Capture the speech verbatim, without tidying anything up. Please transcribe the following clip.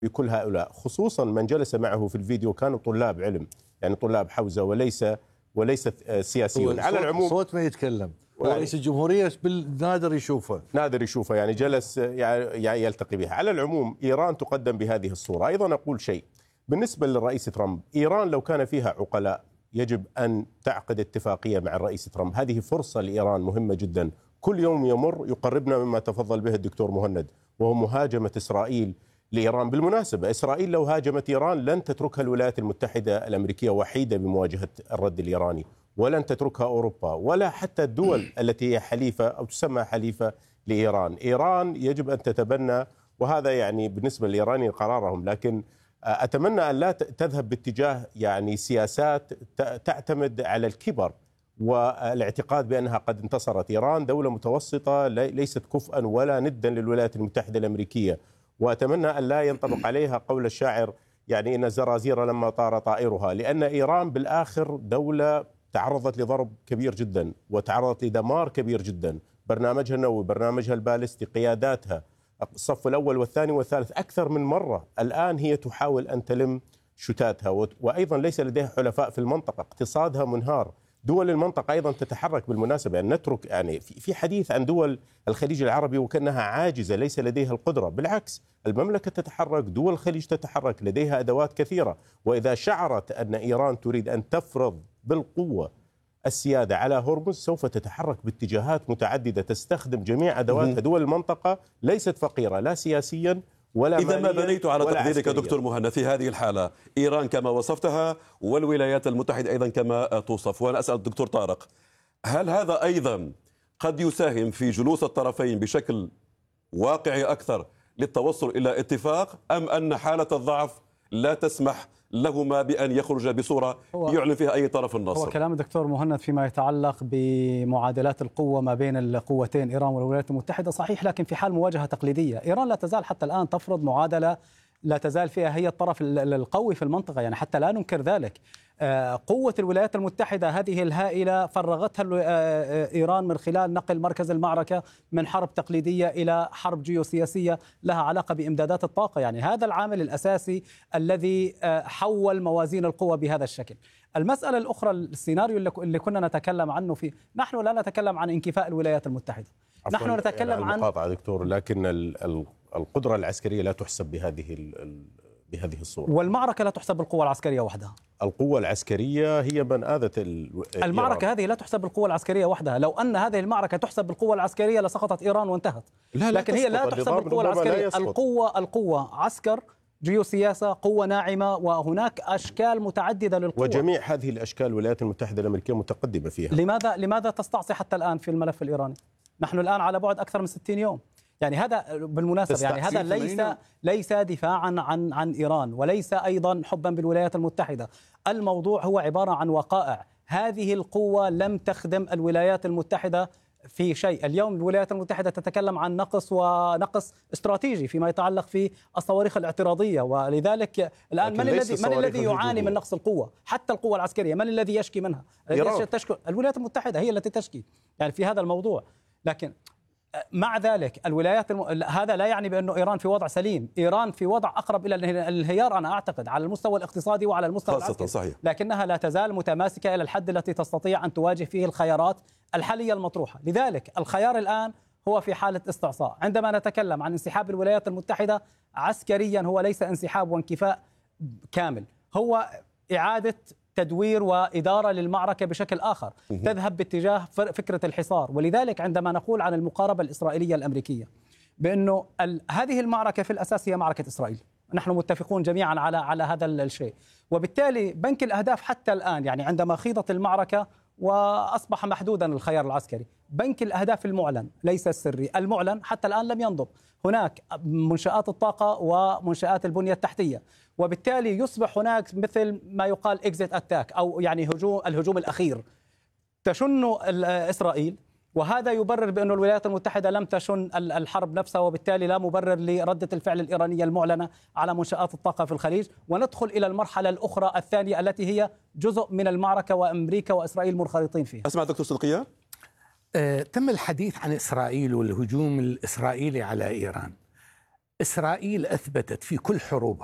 بكل هؤلاء، خصوصا من جلس معه في الفيديو كانوا طلاب علم، يعني طلاب حوزة وليس وليس سياسيون. على العموم صوت ما يتكلم، رئيس الجمهورية بالنادر يشوفه نادر يشوفه يعني جلس يعني يلتقي بها. على العموم إيران تقدم بهذه الصورة. أيضا أقول شيء بالنسبة للرئيس ترامب، إيران لو كان فيها عقلاء يجب أن تعقد اتفاقية مع الرئيس ترامب. هذه فرصة لإيران مهمة جدا. كل يوم يمر يقربنا مما تفضل به الدكتور مهند، وهو مهاجمة إسرائيل لإيران. بالمناسبة إسرائيل لو هاجمت إيران لن تتركها الولايات المتحدة الأمريكية وحيدة بمواجهة الرد الإيراني، ولن تتركها أوروبا ولا حتى الدول التي هي حليفة أو تسمى حليفة لإيران. إيران يجب أن تتبنى، وهذا يعني بالنسبة للإيرانيين قرارهم، لكن أتمنى أن لا تذهب باتجاه يعني سياسات تعتمد على الكبر والاعتقاد بأنها قد انتصرت. إيران دولة متوسطة ليست كفءا ولا ندا للولايات المتحدة الأمريكية، وأتمنى أن لا ينطبق عليها قول الشاعر يعني إن الزرازير لما طار طائرها، لأن إيران بالآخر دولة تعرضت لضرب كبير جدا وتعرضت لدمار كبير جدا. برنامجها النووي، برنامجها البالستي، قياداتها الصف الأول والثاني والثالث أكثر من مرة. الآن هي تحاول أن تلم شتاتها، وأيضا ليس لديها حلفاء في المنطقة، اقتصادها منهار. دول المنطقة أيضا تتحرك بالمناسبة، يعني نترك يعني في حديث عن دول الخليج العربي وكأنها عاجزة ليس لديها القدرة. بالعكس المملكة تتحرك، دول الخليج تتحرك، لديها أدوات كثيرة. وإذا شعرت أن إيران تريد أن تفرض بالقوة السيادة على هرمز سوف تتحرك باتجاهات متعددة تستخدم جميع أدواتها. دول المنطقة ليست فقيرة لا سياسيا ولا إذا ما بنيت على تقديرك عسكرياً. دكتور مهند في هذه الحالة إيران كما وصفتها والولايات المتحدة أيضا كما توصف، وأنا أسأل الدكتور طارق، هل هذا أيضا قد يساهم في جلوس الطرفين بشكل واقعي أكثر للتوصل إلى اتفاق، أم أن حالة الضعف لا تسمح لهما بأن يخرج بصورة يعلن فيها أي طرف النصر؟ هو كلام الدكتور مهند فيما يتعلق بمعادلات القوة ما بين القوتين إيران والولايات المتحدة صحيح، لكن في حال مواجهة تقليدية إيران لا تزال حتى الآن تفرض معادلة لا تزال فيها هي الطرف القوي في المنطقة، يعني حتى لا ننكر ذلك. قوة الولايات المتحدة هذه الهائلة فرغتها إيران من خلال نقل مركز المعركة من حرب تقليدية إلى حرب جيوسياسية لها علاقة بإمدادات الطاقة، يعني هذا العامل الأساسي الذي حول موازين القوى بهذا الشكل. المسألة الأخرى السيناريو اللي كنا نتكلم عنه فيه، نحن لا نتكلم عن انكفاء الولايات المتحدة، نحن نتكلم عن المقاطعة دكتور، لكن القدرة العسكرية لا تحسب بهذه بهذه الصورة، والمعركة لا تحسب بالقوة العسكرية وحدها. القوة العسكرية هي من آذت المعركة هذه لا تحسب بالقوة العسكرية وحدها. لو أن هذه المعركة تحسب بالقوة العسكرية لسقطت إيران وانتهت. لا لا لكن هي لا تحسب بالقوة العسكرية. القوة القوة عسكر، جيوسياسة، قوة ناعمة، وهناك أشكال متعددة للقوة، وجميع هذه الأشكال الولايات المتحدة الأمريكية متقدمة فيها. لماذا لماذا تستعصي حتى الآن في الملف الإيراني؟ نحن الآن على بعد أكثر من ستين يوم. يعني هذا بالمناسبة يعني هذا ليس ليس دفاعا عن عن إيران، وليس أيضا حبا بالولايات المتحدة. الموضوع هو عبارة عن وقائع. هذه القوة لم تخدم الولايات المتحدة في شيء. اليوم الولايات المتحدة تتكلم عن نقص ونقص استراتيجي فيما يتعلق في الصواريخ الاعتراضية، ولذلك الآن من الذي من الذي يعاني من نقص القوة؟ حتى القوة العسكرية من الذي يشكي منها؟ تشكي الولايات المتحدة، هي التي تشكي يعني في هذا الموضوع. لكن مع ذلك الولايات الم... هذا لا يعني بأنه إيران في وضع سليم. إيران في وضع أقرب إلى الانهيار أنا أعتقد على المستوى الاقتصادي وعلى المستوى العسكري، صحيح. لكنها لا تزال متماسكة إلى الحد التي تستطيع أن تواجه فيه الخيارات الحالية المطروحة. لذلك الخيار الآن هو في حالة استعصاء. عندما نتكلم عن انسحاب الولايات المتحدة عسكريا هو ليس انسحاب وانكفاء كامل، هو إعادة تدوير وإدارة للمعركة بشكل آخر تذهب باتجاه فكرة الحصار. ولذلك عندما نقول عن المقاربة الإسرائيلية الأمريكية بأنه هذه المعركة في الأساس هي معركة إسرائيل، نحن متفقون جميعا على على هذا الشيء، وبالتالي بنك الأهداف حتى الآن يعني عندما خيضت المعركة وأصبح محدودا الخيار العسكري، بنك الأهداف المعلن ليس السري، المعلن حتى الآن لم ينضب. هناك منشآت الطاقة ومنشآت البنية التحتية، وبالتالي يصبح هناك مثل ما يقال إكزيت أتاك أو يعني هجوم الهجوم الأخير تشن إسرائيل، وهذا يبرر بأن الولايات المتحدة لم تشن الحرب نفسها، وبالتالي لا مبرر لردة الفعل الإيرانية المعلنة على منشآت الطاقة في الخليج. وندخل إلى المرحلة الأخرى الثانية التي هي جزء من المعركة وأمريكا وإسرائيل منخرطين فيها. أسمع دكتور صدقية. آه، تم الحديث عن إسرائيل والهجوم الإسرائيلي على إيران. إسرائيل أثبتت في كل حروبها